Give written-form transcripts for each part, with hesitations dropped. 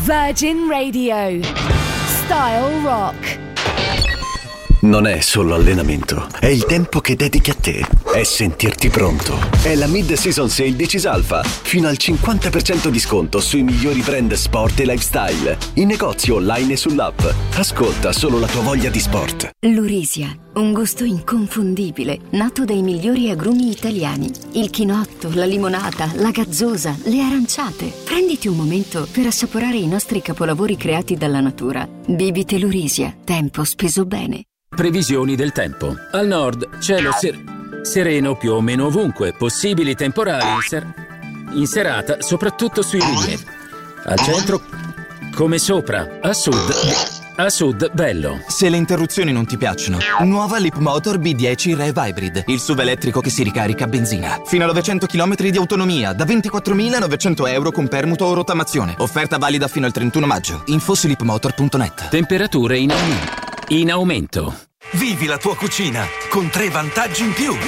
Virgin Radio. Style Rock. Non è solo allenamento, è il tempo che dedichi a te, è sentirti pronto. È la Mid-Season Sale di Cisalfa, fino al 50% di sconto sui migliori brand sport e lifestyle, in negozio online e sull'app. Ascolta solo la tua voglia di sport. Lurisia, un gusto inconfondibile, nato dai migliori agrumi italiani. Il chinotto, la limonata, la gazzosa, le aranciate. Prenditi un momento per assaporare i nostri capolavori creati dalla natura. Bibite Lurisia, tempo speso bene. Previsioni del tempo. Al nord, cielo sereno più o meno ovunque, possibili temporali in serata, soprattutto sui rilievi. Al centro, come sopra. A sud, bello. Se le interruzioni non ti piacciono, nuova Leapmotor B10 Rev Hybrid, il SUV elettrico che si ricarica a benzina. Fino a 900 km di autonomia, da 24.900 euro con permuto o rottamazione. Offerta valida fino al 31 maggio. Info su leapmotor.net. Temperature in aumento. Vivi la tua cucina con 3 vantaggi in più.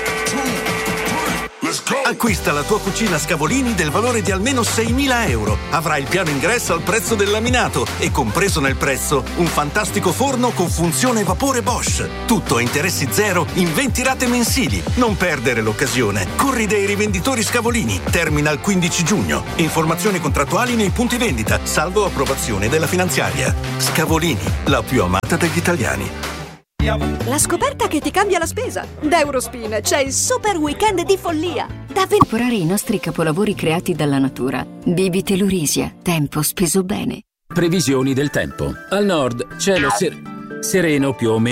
Acquista la tua cucina Scavolini del valore di almeno 6.000 euro. Avrai il piano ingresso al prezzo del laminato e compreso nel prezzo un fantastico forno con funzione vapore Bosch. Tutto a interessi zero in 20 rate mensili. Non perdere l'occasione. Corri dai rivenditori Scavolini. Termina il 15 giugno. Informazioni contrattuali nei punti vendita, salvo approvazione della finanziaria. Scavolini, la più amata degli italiani. La scoperta che ti cambia la spesa. Da Eurospin c'è il super weekend di follia. Da Assaporare i nostri capolavori creati dalla natura. Bibite Lurisia, tempo speso bene. Previsioni del tempo. Al nord, cielo sereno più o meno